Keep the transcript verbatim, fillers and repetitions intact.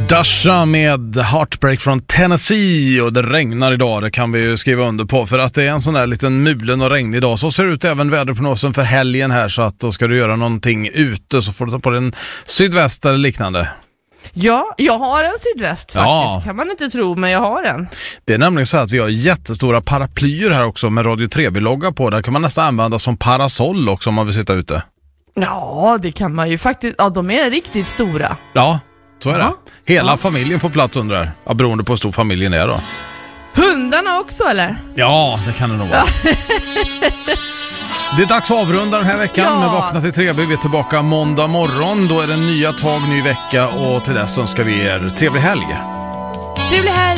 Dasha med Heartbreak från Tennessee, och det regnar idag, det kan vi ju skriva under på, för att det är en sån där liten mulen och regnig dag. Så ser det ut även väderprognosen för helgen här, så att då ska du göra någonting ute så får du ta på den sydväst eller liknande. Ja, jag har en sydväst faktiskt, ja. Kan man inte tro, men jag har en. Det är nämligen så att vi har jättestora paraplyer här också med Radio tre B-logga på. Där kan man nästan använda som parasoll också om man vill sitta ute. Ja, det kan man ju faktiskt. Ja, de är riktigt stora. Ja, så är ja. det. Hela ja. familjen får plats under det. Ja, beroende på hur stor familjen är då. Hundarna också, eller? Ja, det kan det nog vara. Ja. Det är dags att avrunda den här veckan ja. med Vakna till tre B. Vi är tillbaka måndag morgon. Då är det nya tag, ny vecka, och till dess önskar vi er trevlig helg. Trevlig helg!